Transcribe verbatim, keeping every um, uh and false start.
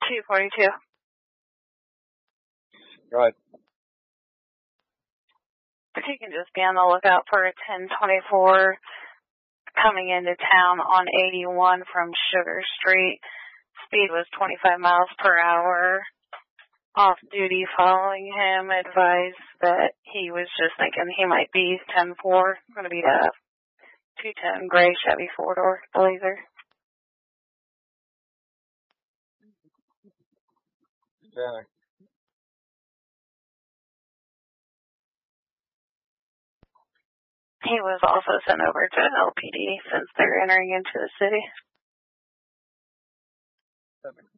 two forty-two. Go ahead. If you can just be on the lookout for a ten twenty-four coming into town on eighty-one from Sugar Street. Speed was twenty-five miles per hour. Off duty following him advised that he was just thinking he might be ten four. Going to be a two ten gray Chevy four-door Blazer. Yeah. He was also sent over to L P D since they're entering into the city.